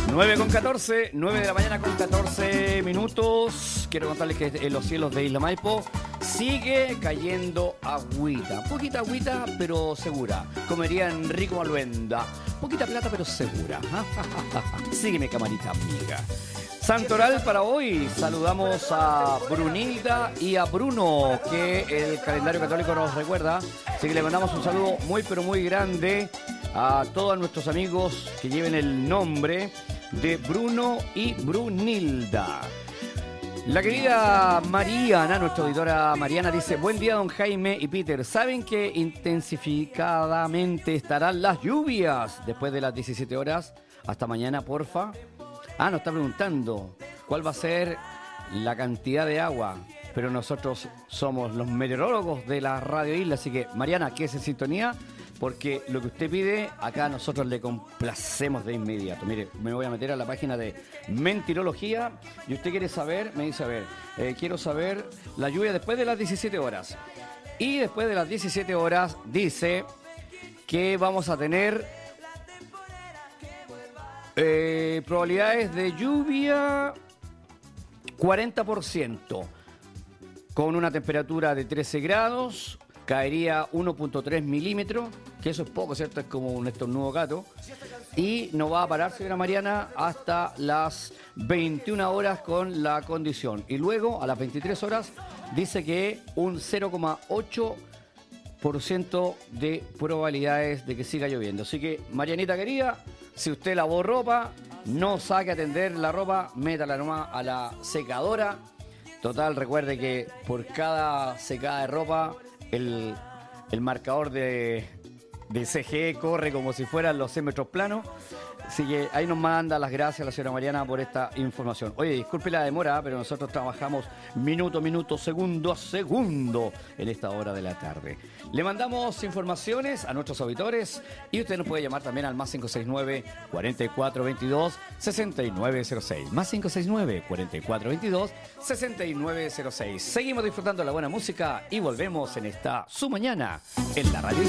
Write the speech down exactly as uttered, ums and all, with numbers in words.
nueve con catorce, nueve de la mañana con catorce minutos. Quiero contarles que en los cielos de Isla Maipo sigue cayendo agüita. Poquita agüita, pero segura. Comería Enrico Maluenda. Poquita plata, pero segura. Sígueme, camarita amiga. Santoral para hoy. Saludamos a Brunilda y a Bruno, que el calendario católico nos recuerda. Así que le mandamos un saludo muy, pero muy grande a todos nuestros amigos que lleven el nombre de Bruno y Brunilda. La querida Mariana, nuestra auditora Mariana, dice: buen día, don Jaime y Peter. ¿Saben que intensificadamente estarán las lluvias después de las diecisiete horas? Hasta mañana, porfa. Ah, nos está preguntando cuál va a ser la cantidad de agua. Pero nosotros somos los meteorólogos de la Radio Isla. Así que, Mariana, ¿qué es en sintonía? Porque lo que usted pide, acá nosotros le complacemos de inmediato. Mire, me voy a meter a la página de Mentirología y usted quiere saber, me dice, a ver, eh, quiero saber la lluvia después de las diecisiete horas. Y después de las diecisiete horas dice que vamos a tener eh, probabilidades de lluvia cuarenta por ciento, con una temperatura de trece grados. Caería uno punto tres milímetros, que eso es poco, ¿cierto? Es como un estornudo gato. Y no va a parar, señora Mariana, hasta las veintiuna horas con la condición. Y luego, a las veintitrés horas, dice que un cero coma ocho por ciento de probabilidades de que siga lloviendo. Así que, Marianita querida, si usted lavó ropa, no saque a tender la ropa, métala nomás a la secadora. Total, recuerde que por cada secada de ropa, El, el marcador de, de C G E corre como si fueran los cien metros planos. Así que ahí nos manda las gracias a la señora Mariana por esta información. Oye, disculpe la demora, pero nosotros trabajamos minuto a minuto, segundo a segundo en esta hora de la tarde. Le mandamos informaciones a nuestros auditores y usted nos puede llamar también al más cinco seis nueve, cuarenta y cuatro veintidós, sesenta y nueve cero seis. Más cinco seis nueve, cuarenta y cuatro veintidós, sesenta y nueve cero seis. Seguimos disfrutando de la buena música y volvemos en esta su mañana en la radio.